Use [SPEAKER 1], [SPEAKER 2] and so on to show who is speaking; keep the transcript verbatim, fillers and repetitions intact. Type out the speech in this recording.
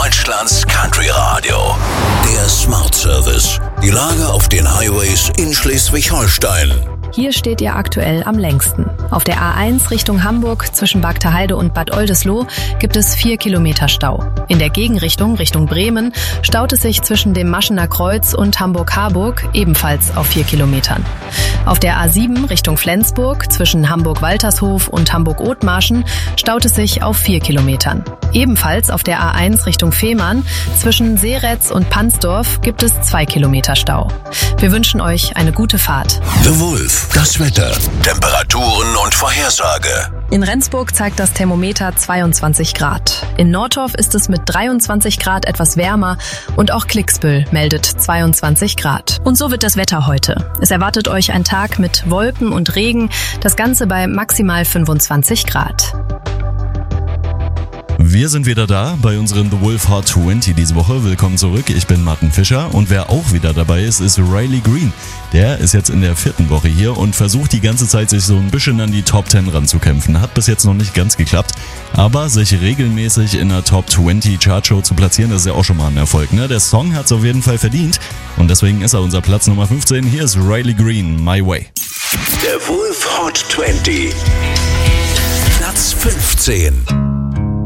[SPEAKER 1] Deutschlands Country Radio. Der Smart Service. Die Lage auf den Highways in Schleswig-Holstein.
[SPEAKER 2] Hier steht ihr aktuell am längsten. Auf der A eins Richtung Hamburg zwischen Bagterheide und Bad Oldesloe gibt es vier Kilometer Stau. In der Gegenrichtung Richtung Bremen staut es sich zwischen dem Maschener Kreuz und Hamburg-Harburg ebenfalls auf vier Kilometern. Auf der A sieben Richtung Flensburg zwischen Hamburg-Waltershof und Hamburg-Othmarschen staut es sich auf vier Kilometern. Ebenfalls auf der A eins Richtung Fehmarn zwischen Seretz und Pansdorf gibt es zwei Kilometer Stau. Wir wünschen euch eine gute Fahrt.
[SPEAKER 1] The Wolf, das Wetter, Temperaturen und Vorhersage.
[SPEAKER 2] In Rendsburg zeigt das Thermometer zweiundzwanzig Grad. In Nordorf ist es mit dreiundzwanzig Grad etwas wärmer und auch Klicksbüll meldet zweiundzwanzig Grad. Und so wird das Wetter heute. Es erwartet euch ein Tag mit Wolken und Regen, das Ganze bei maximal fünfundzwanzig Grad.
[SPEAKER 3] Wir sind wieder da bei unseren The Wolf Hot zwanzig diese Woche. Willkommen zurück, ich bin Martin Fischer und wer auch wieder dabei ist, ist Riley Green. Der ist jetzt in der vierten Woche hier und versucht die ganze Zeit sich so ein bisschen an die Top zehn ranzukämpfen. Hat bis jetzt noch nicht ganz geklappt, aber sich regelmäßig in der Top zwanzig Chartshow zu platzieren, das ist ja auch schon mal ein Erfolg, ne? Der Song hat es auf jeden Fall verdient und deswegen ist er unser Platz Nummer fünfzehn. Hier ist Riley Green, My Way.
[SPEAKER 1] Der Wolf Hot zwanzig. Platz fünfzehn.